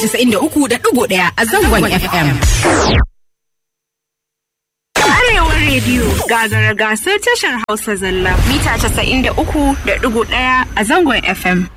93.1 a zangon FM. Arewa Radio gagara gasar tashar Hausa zalla mita 93.1 a zangon FM.